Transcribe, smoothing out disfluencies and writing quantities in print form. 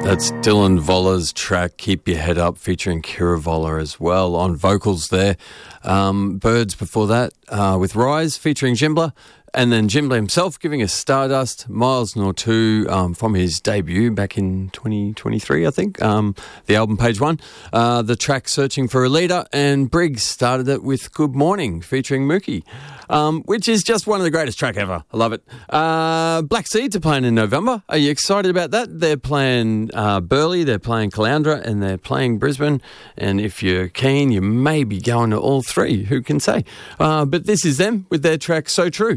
That's Dylan Voller's track, Keep Your Head Up, featuring Kira Voller as well on vocals there. Birds before that with Rise, featuring Jimbler. And then Jimbler himself giving us Stardust, Miles Nortu from his debut back in 2023, I think, the album Page One. The track Searching for a Leader, and Briggs started it with Good Morning featuring Mookie, which is just one of the greatest track ever. I love it. Black Seeds are playing in November. Are you excited about that? They're playing Burleigh, they're playing Caloundra, and they're playing Brisbane. And if you're keen, you may be going to all three. Who can say? But this is them with their track So True.